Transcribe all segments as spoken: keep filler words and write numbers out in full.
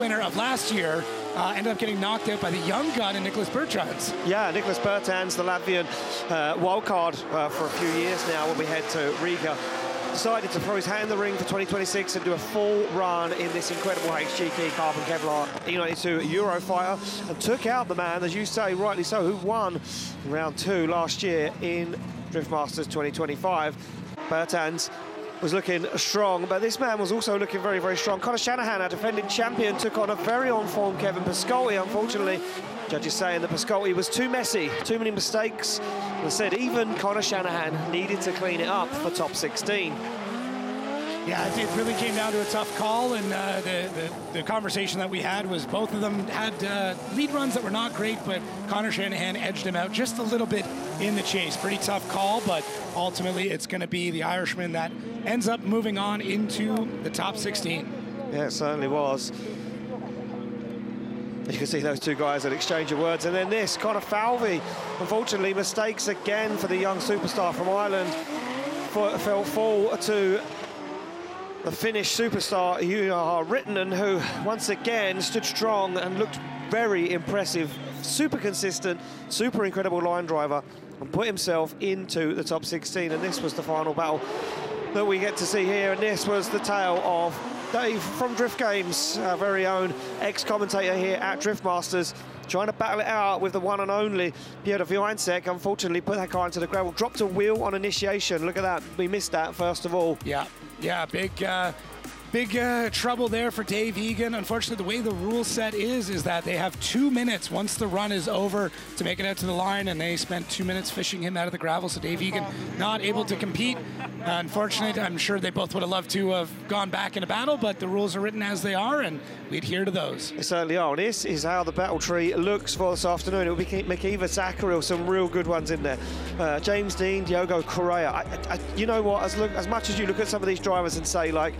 winner of last year uh, ended up getting knocked out by the young gun in Nicholas Bertans. Yeah, Nicholas Bertans, the Latvian uh, wildcard uh, for a few years now when we head to Riga, decided to throw his hat in the ring for twenty twenty-six and do a full run in this incredible H G K Carbon Kevlar E ninety-two Eurofighter and took out the man, as you say, rightly so, who won round two last year in Drift Masters twenty twenty-five. Bertans was looking strong, but this man was also looking very, very strong. Conor Shanahan, our defending champion, took on a very on-form Kevin Pascotti. Unfortunately, judges saying that Pascotti was too messy, too many mistakes. They said even Conor Shanahan needed to clean it up for top sixteen. Yeah, it really came down to a tough call, and uh, the, the, the conversation that we had was both of them had uh, lead runs that were not great, but Conor Shanahan edged him out just a little bit in the chase. Pretty tough call, but ultimately it's going to be the Irishman that ends up moving on into the top sixteen. Yeah, it certainly was. You can see those two guys that exchange of words. And then this, Conor Falvey, unfortunately, mistakes again for the young superstar from Ireland. Fell fall to the Finnish superstar, Juha Rittinen, who once again stood strong and looked very impressive. Super consistent, super incredible line driver, and put himself into the top sixteen. And this was the final battle that we get to see here. And this was the tale of Dave from Drift Games, our very own ex-commentator here at Drift Masters, trying to battle it out with the one and only Piotr Wiańczek. Unfortunately, put that car into the gravel, dropped a wheel on initiation. Look at that, we missed that first of all. Yeah, yeah, big, uh, big uh, trouble there for Dave Egan. Unfortunately, the way the rule set is, is that they have two minutes once the run is over to make it out to the line, and they spent two minutes fishing him out of the gravel, so Dave Egan not able to compete. Uh, unfortunately, I'm sure they both would have loved to have gone back in a battle, but the rules are written as they are, and we adhere to those. They certainly are. This is how the battle tree looks for this afternoon. It will be McKeeva Zakaril, some real good ones in there. Uh, James Dean, Diogo Correa. I, I, you know what, as, look, as much as you look at some of these drivers and say, like,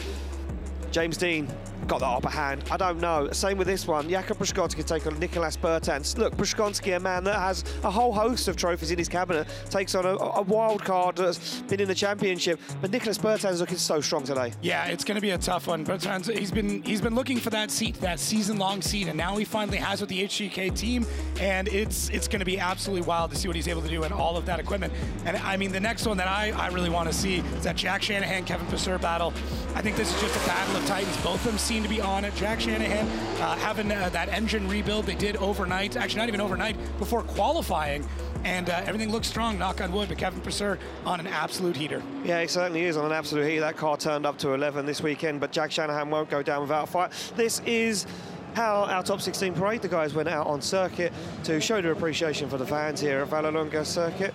James Dean got the upper hand, I don't know. Same with this one. Jakub Brzezowski take on Nicholas Bertans. Look, Brzezowski, a man that has a whole host of trophies in his cabinet, takes on a, a wild card that's been in the championship. But Nicholas Bertans looking so strong today. Yeah, it's going to be a tough one. Bertans, he's been he's been looking for that seat, that season-long seat, and now he finally has with the H G K team, and it's it's going to be absolutely wild to see what he's able to do in all of that equipment. And I mean, the next one that I, I really want to see is that Jack Shanahan, Kevin Vasseur battle. I think this is just a battle of titans. Both of them seem to be on it. Jack Shanahan uh, having uh, that engine rebuild they did overnight, actually not even overnight, before qualifying, and uh, everything looks strong, knock on wood, but Kevin Vasseur on an absolute heater. Yeah, he certainly is on an absolute heater. That car turned up to eleven this weekend, but Jack Shanahan won't go down without a fight. This is how our top sixteen parade, the guys went out on circuit to show their appreciation for the fans here at Vallelunga Circuit.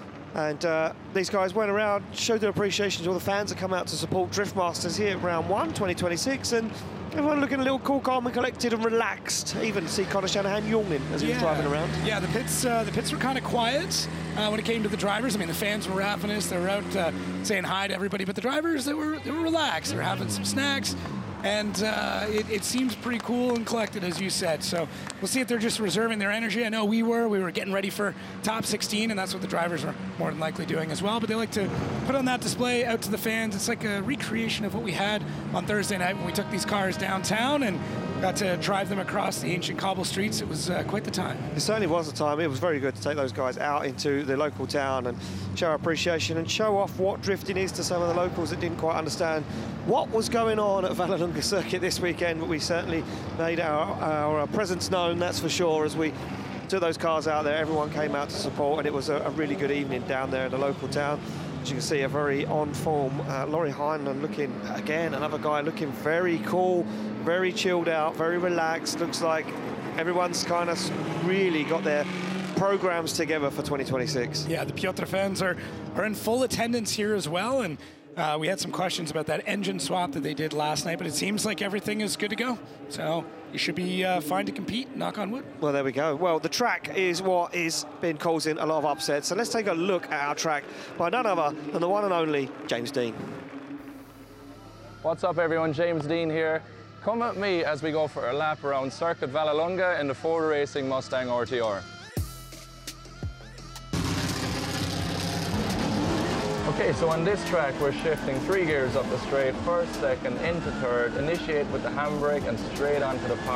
And uh, these guys went around, showed their appreciation to all the fans that come out to support Drift Masters here at round one, twenty twenty-six, and everyone looking a little cool, calm and collected and relaxed. Even see Conor Shanahan yawning as he yeah. was driving around. Yeah, the pits uh, the pits were kind of quiet uh, when it came to the drivers. I mean, the fans were ravenous. They were out uh, saying hi to everybody, but the drivers, they were, they were relaxed. They were having some snacks. And uh, it, it seems pretty cool and collected, as you said. So we'll see if they're just reserving their energy. I know we were. We were getting ready for top sixteen, and that's what the drivers were more than likely doing as well. But they like to put on that display out to the fans. It's like a recreation of what we had on Thursday night when we took these cars downtown and got to drive them across the ancient cobble streets. It was uh, quite the time. It certainly was the time. It was very good to take those guys out into the local town and show our appreciation and show off what drifting is to some of the locals that didn't quite understand what was going on at Vallelunga Circuit this weekend. But we certainly made our, our presence known, that's for sure, as we took those cars out there. Everyone came out to support, and it was a, a really good evening down there in the local town. As you can see, a very on-form uh, Laurie Heinlein looking, again, another guy looking very cool, very chilled out, very relaxed. Looks like everyone's kind of really got their programs together for twenty twenty-six. Yeah, the Piotr fans are, are in full attendance here as well, and uh, we had some questions about that engine swap that they did last night, but it seems like everything is good to go. So you should be uh, fine to compete, knock on wood. Well, there we go. Well, the track is what has been causing a lot of upsets. So let's take a look at our track by none other than the one and only James Dean. What's up, everyone? James Dean here. Come with me as we go for a lap around Circuit Vallelunga in the Ford Racing Mustang R T R. Okay, so on this track we're shifting three gears up the straight, first, second, into third, initiate with the handbrake and straight onto the power.